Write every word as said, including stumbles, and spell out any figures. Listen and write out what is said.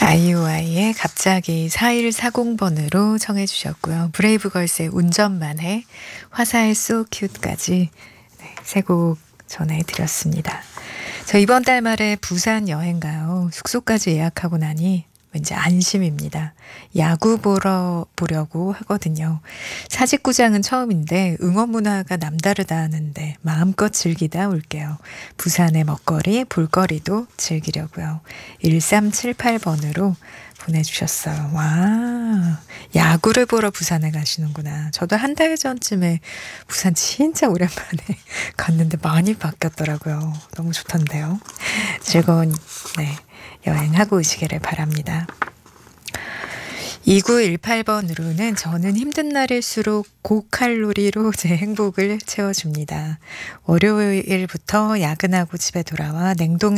아이오아이의 갑자기 사일사공 번으로 청해 주셨고요. 브레이브걸스의 운전만 해, 화사의 So Cute까지 네, 세 곡 전해드렸습니다. 저 이번 달 말에 부산 여행 가요. 숙소까지 예약하고 나니 왠지 안심입니다. 야구 보러 보려고 하거든요. 사직구장은 처음인데 응원 문화가 남다르다 하는데 마음껏 즐기다 올게요. 부산의 먹거리, 볼거리도 즐기려고요. 일삼칠팔 번으로 보내주셨어요. 와, 야구를 보러 부산에 가시는구나. 저도 한 달 전쯤에 부산 진짜 오랜만에 갔는데 많이 바뀌었더라고요. 너무 좋던데요. 즐거운 네, 여행하고 오시기를 바랍니다. 이구일팔 번으로는 저는 힘든 날일수록 고칼로리로 제 행복을 채워줍니다. 월요일부터 야근하고 집에 돌아와 냉동해